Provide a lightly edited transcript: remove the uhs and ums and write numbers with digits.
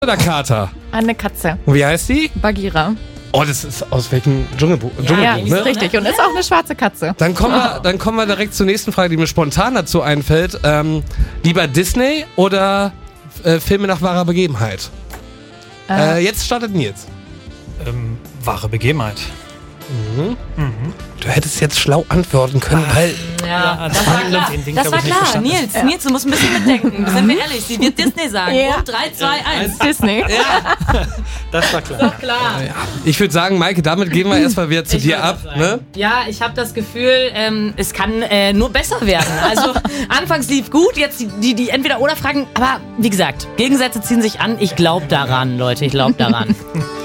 oder Kater? Eine Katze. Und wie heißt die? Bagheera. Oh, das ist aus welchem Dschungelbuch, Ja, ne? ist richtig. Und ist auch eine schwarze Katze. Dann kommen wir direkt zur nächsten Frage, die mir spontan dazu einfällt. Lieber Disney oder Filme nach wahrer Begebenheit? Jetzt startet Nils. Wahre Begebenheit. Du hättest jetzt schlau antworten können, weil... Ja, das war klar. Den Wink Das hab war ich nicht klar. verstanden. Nils, du musst ein bisschen mitdenken. Sind wir ehrlich, sie wird Disney sagen. Ja. Und 3, 2, 1. Disney. Das war klar. Klar. Ich würde sagen, Maike, damit gehen wir erstmal wieder zu dir ab. Ne? Ja, ich habe das Gefühl, es kann nur besser werden. Also anfangs lief gut, jetzt die Entweder-Oder-Fragen. Aber wie gesagt, Gegensätze ziehen sich an. Ich glaube daran, Leute, ich glaube daran.